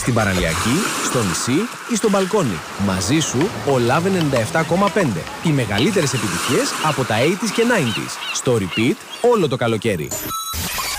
Στην παραλιακή, στο νησί ή στο μπαλκόνι. Μαζί σου ο Love 97,5. Οι μεγαλύτερες επιτυχίες από τα 80s και 90s. Στο repeat όλο το καλοκαίρι.